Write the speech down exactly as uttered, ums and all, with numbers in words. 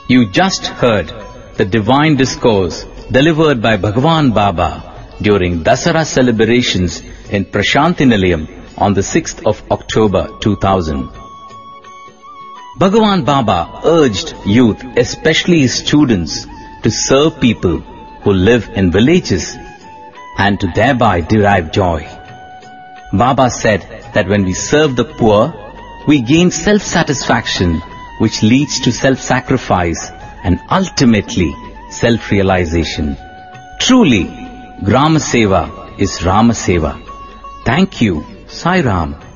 You just heard the divine discourse delivered by Bhagwan Baba during Dasara celebrations in Prashanti Nilayam on the sixth of October two thousand. Bhagwan Baba urged youth, especially his students, to serve people who live in villages and to thereby derive joy. Baba said that when we serve the poor, we gain self-satisfaction, which leads to self-sacrifice and ultimately self-realization. Truly, Grama Seva is Rama Seva. Thank you, Sai Ram.